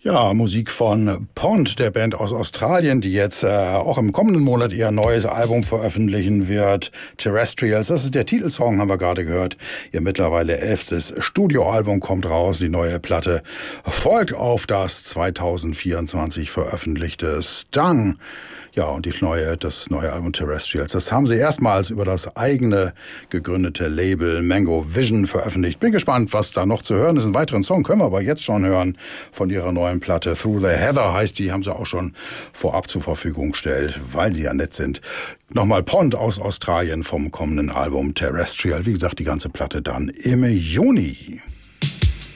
Ja, Musik von Pond, der Band aus Australien, die jetzt auch im kommenden Monat ihr neues Album veröffentlichen wird. Terrestrials, das ist der Titelsong, haben wir gerade gehört. Ihr mittlerweile 11. Studioalbum kommt raus. Die neue Platte folgt auf das 2024 veröffentlichte Stung. Ja, und das neue Album Terrestrials, das haben sie erstmals über das eigene gegründete Label Mango Vision veröffentlicht. Bin gespannt, was da noch zu hören ist. Einen weiteren Song können wir aber jetzt schon hören von ihrer neuen Platte. Through the Heather heißt die, haben sie auch schon vorab zur Verfügung gestellt, weil sie ja nett sind. Nochmal Pond aus Australien vom kommenden Album Terrestrial. Wie gesagt, die ganze Platte dann im Juni.